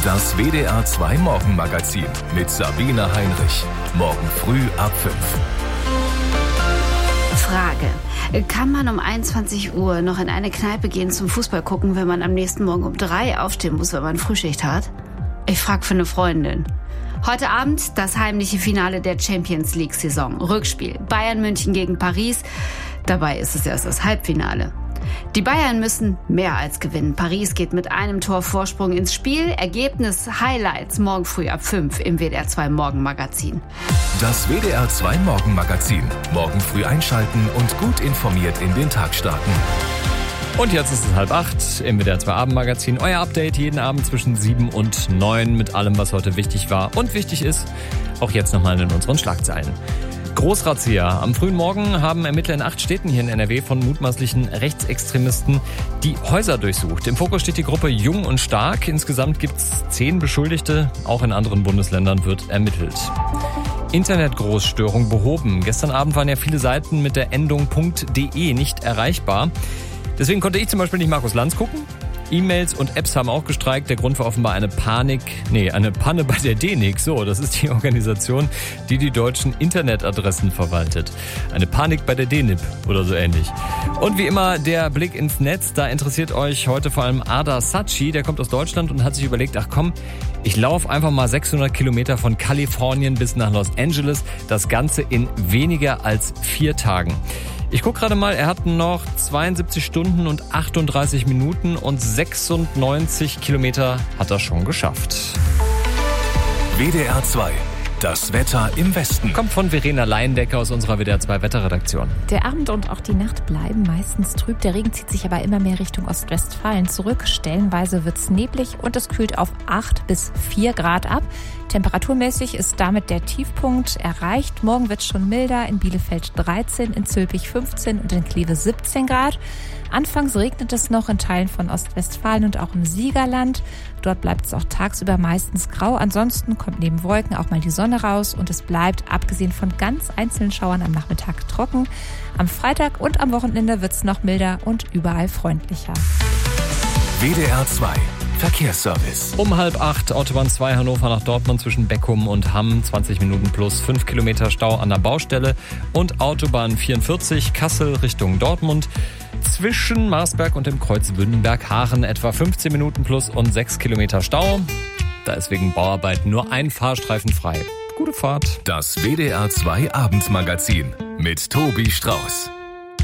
Das WDR 2 Morgenmagazin mit Sabine Heinrich. Morgen früh ab 5. Frage. Kann man um 21 Uhr noch in eine Kneipe gehen zum Fußball gucken, wenn man am nächsten Morgen um 3 aufstehen muss, weil man Frühschicht hat? Ich frage für eine Freundin. Heute Abend das heimliche Finale der Champions League-Saison. Rückspiel. Bayern München gegen Paris. Dabei ist es erst das Halbfinale. Die Bayern müssen mehr als gewinnen. Paris geht mit einem Tor Vorsprung ins Spiel. Ergebnis, Highlights morgen früh ab 5 im WDR 2 Morgenmagazin. Das WDR 2 Morgenmagazin. Morgen früh einschalten und gut informiert in den Tag starten. Und jetzt ist es 7:30 im WDR 2 Abendmagazin. Euer Update jeden Abend zwischen 7 und 9 mit allem, was heute wichtig war und wichtig ist. Auch jetzt nochmal in unseren Schlagzeilen. Großrazzia. Am frühen Morgen haben Ermittler in 8 Städten hier in NRW von mutmaßlichen Rechtsextremisten die Häuser durchsucht. Im Fokus steht die Gruppe Jung und Stark. Insgesamt gibt es 10 Beschuldigte. Auch in anderen Bundesländern wird ermittelt. Internetgroßstörung behoben. Gestern Abend waren ja viele Seiten mit der Endung .de nicht erreichbar. Deswegen konnte ich zum Beispiel nicht Markus Lanz gucken. E-Mails und Apps haben auch gestreikt. Der Grund war offenbar eine Panne bei der DENIC. So, das ist die Organisation, die die deutschen Internetadressen verwaltet. Eine Panik bei der DENIP oder so ähnlich. Und wie immer der Blick ins Netz. Da interessiert euch heute vor allem Ada Sachi. Der kommt aus Deutschland und hat sich überlegt, ach komm, ich laufe einfach mal 600 Kilometer von Kalifornien bis nach Los Angeles. Das Ganze in weniger als 4 Tagen. Ich gucke gerade mal, er hat noch 72 Stunden und 38 Minuten und 96 Kilometer hat er schon geschafft. WDR 2. Das Wetter im Westen. Kommt von Verena Leindecker aus unserer WDR 2 Wetterredaktion. Der Abend und auch die Nacht bleiben meistens trüb. Der Regen zieht sich aber immer mehr Richtung Ostwestfalen zurück. Stellenweise wird's neblig und es kühlt auf 8 bis 4 Grad ab. Temperaturmäßig ist damit der Tiefpunkt erreicht. Morgen wird's schon milder. In Bielefeld 13, in Zülpich 15 und in Kleve 17 Grad. Anfangs regnet es noch in Teilen von Ostwestfalen und auch im Siegerland. Dort bleibt es auch tagsüber meistens grau. Ansonsten kommt neben Wolken auch mal die Sonne raus und es bleibt, abgesehen von ganz einzelnen Schauern, am Nachmittag trocken. Am Freitag und am Wochenende wird es noch milder und überall freundlicher. WDR 2. Verkehrsservice. Um 7:30 Autobahn 2 Hannover nach Dortmund zwischen Beckum und Hamm. 20 Minuten plus 5 Kilometer Stau an der Baustelle. Und Autobahn 44 Kassel Richtung Dortmund. Zwischen Marsberg und dem Kreuz Wünnenberg-Haaren etwa 15 Minuten plus und 6 Kilometer Stau. Da ist wegen Bauarbeiten nur ein Fahrstreifen frei. Gute Fahrt. Das WDR 2 Abendmagazin mit Tobi Strauß.